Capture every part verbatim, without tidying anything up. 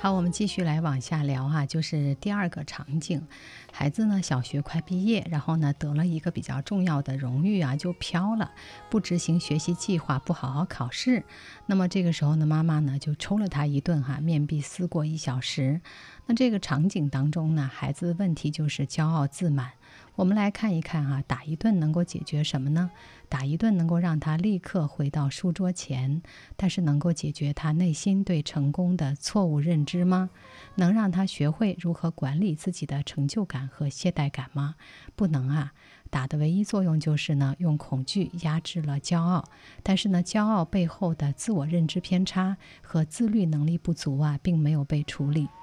好，我们继续来往下聊哈，就是第二个场景，孩子呢小学快毕业，然后呢得了一个比较重要的荣誉啊，就飘了，不执行学习计划，不好好考试。那么这个时候呢，妈妈呢就抽了他一顿哈，面壁思过一小时。那这个场景当中呢，孩子的问题就是骄傲自满。我们来看一看哈，打一顿能够解决什么呢？打一顿能够让他立刻回到书桌前，但是能够解决他内心对成功的错误认知吗？能让他学会如何管理自己的成就感和懈怠感吗？不能啊！打的唯一作用就是呢，用恐惧压制了骄傲，但是呢，骄傲背后的自我认知偏差和自律能力不足啊，并没有被处理。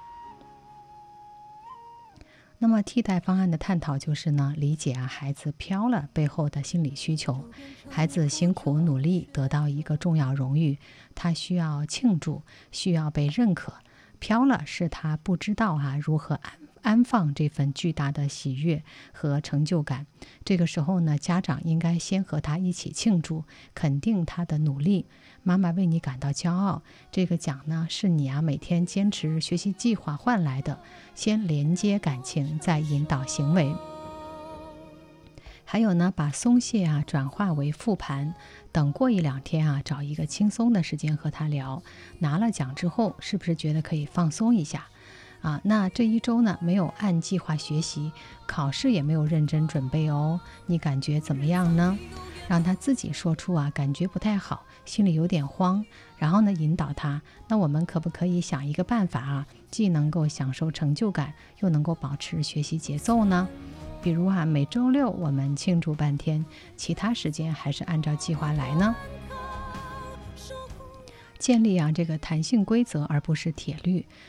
那么替代方案的探讨就是呢，理解啊孩子飘了背后的心理需求。孩子辛苦努力得到一个重要荣誉，他需要庆祝，需要被认可。飘了是他不知道啊如何安安放这份巨大的喜悦和成就感。这个时候呢，家长应该先和他一起庆祝，肯定他的努力。妈妈为你感到骄傲，这个奖呢是你啊每天坚持学习计划换来的。先连接感情，再引导行为。还有呢，把松懈啊转化为复盘，等过一两天啊，找一个轻松的时间和他聊。拿了奖之后，是不是觉得可以放松一下？啊，那这一周呢，没有按计划学习，考试也没有认真准备哦，你感觉怎么样呢？让他自己说出啊，感觉不太好，心里有点慌，然后呢，引导他。那我们可不可以想一个办法啊，既能够享受成就感，又能够保持学习节奏呢？比如啊，每周六我们庆祝半天，其他时间还是按照计划来呢？建立啊这个弹性规则，而不是铁律。